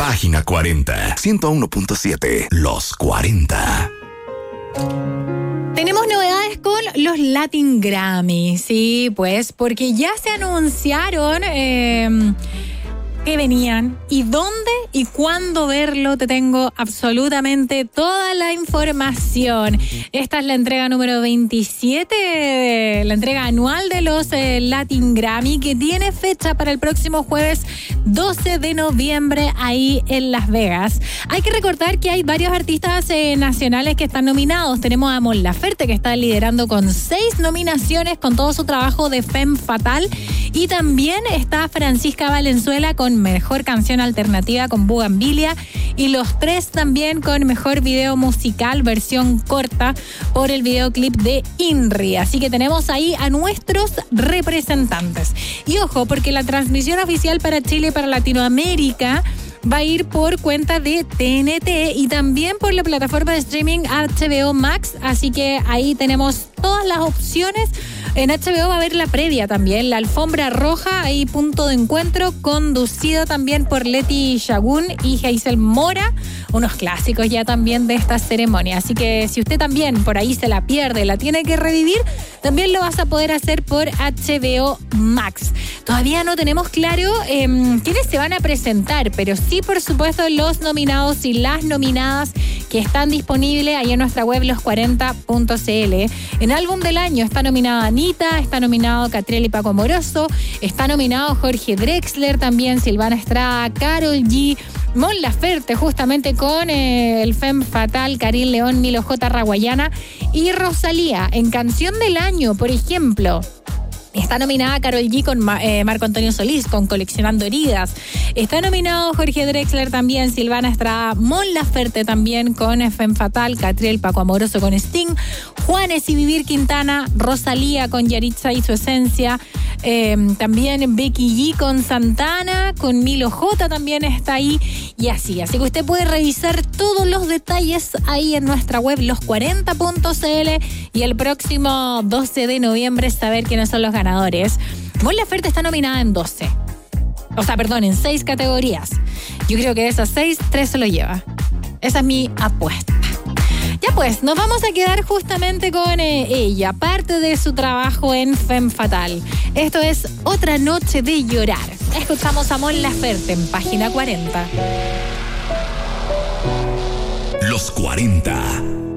Página 40, 101.7, Los 40. Tenemos novedades con los Latin Grammy, sí, pues, porque ya se anunciaron que venían y dónde y cuándo verlo. Te tengo absolutamente toda la información. Esta es la entrega número 27, la entrega anual de los Latin Grammy, que tiene fecha para el próximo jueves 12 de noviembre ahí en Las Vegas. Hay que recordar que hay varios artistas nacionales que están nominados. Tenemos a Mon Laferte, que está liderando con 6 nominaciones con todo su trabajo de Femme Fatale, y también está Francisca Valenzuela con Mejor Canción Alternativa con Bugambilia, y los 3 también con Mejor Video Musical versión corta por el videoclip de INRI. Así que tenemos ahí a nuestros representantes. Y ojo, porque la transmisión oficial para Chile y para Latinoamérica va a ir por cuenta de TNT y también por la plataforma de streaming HBO Max. Así que ahí tenemos todas las opciones. En HBO va a haber la previa también, la alfombra roja, ahí punto de encuentro, conducido también por Leti Shagún y Hazel Mora, unos clásicos ya también de esta ceremonia. Así que si usted también por ahí se la pierde, la tiene que revivir, también lo vas a poder hacer por HBO Max. Todavía no tenemos claro quiénes se van a presentar, pero sí, por supuesto, los nominados y las nominadas que están disponibles ahí en nuestra web los40.cl. En álbum del año está nominada Anita, está nominado Catriel y Paco Amoroso, está nominado Jorge Drexler, también Silvana Estrada, Karol G, Mon Laferte, justamente con el Femme Fatale, Karim León, Milo J. Raguayana y Rosalía. En canción del año, por ejemplo, está nominada Karol G con Marco Antonio Solís, con Coleccionando Heridas. Está nominado Jorge Drexler también, Silvana Estrada, Mon Laferte también con Femme Fatale, Catriel, Paco Amoroso con Sting, Juanes y Vivir Quintana, Rosalía con Yaritza y su esencia, también Becky G con Santana, con Milo J también está ahí, y así. Así que usted puede revisar todos los detalles ahí en nuestra web los40.cl y el próximo 12 de noviembre saber quiénes son los ganadores. Mon Laferte está nominada en 12. En 6 categorías. Yo creo que de esas 6, 3 se lo lleva. Esa es mi apuesta. Ya pues, nos vamos a quedar justamente con ella, parte de su trabajo en Femme Fatale. Esto es Otra Noche de Llorar. Escuchamos a Mon Laferte en Página 40. Los 40.